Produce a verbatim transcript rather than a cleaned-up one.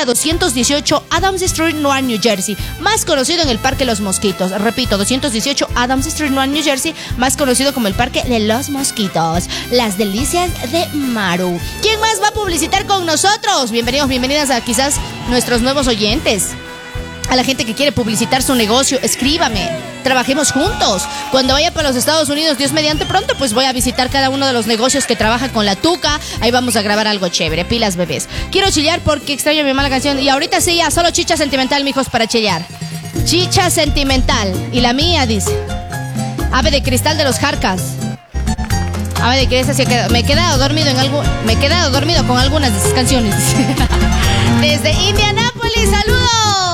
a doscientos dieciocho Adams Street, Newark, New Jersey, más conocido en el Parque Los Mosquitos. Repito, doscientos dieciocho Adams Street, Newark, New Jersey, más conocido como el Parque de los Mosquitos. Las delicias de Maru. ¿Quién más va a publicitar con nosotros? Bienvenidos, bienvenidas a quizás nuestros nuevos oyentes. A la gente que quiere publicitar su negocio, escríbame, trabajemos juntos. Cuando vaya para los Estados Unidos, Dios mediante pronto, pues voy a visitar cada uno de los negocios que trabajan con la tuca. Ahí vamos a grabar algo chévere, pilas bebés. Quiero chillar porque extraño mi mala canción. Y ahorita sí, ya, solo chicha sentimental, mijos, para chillar. Chicha sentimental. Y la mía, dice Ave de Cristal de los Jarcas. Ave de Cristal, se queda, me he quedado dormido en algo, me he quedado dormido con algunas de sus canciones. Desde Indianápolis, saludos.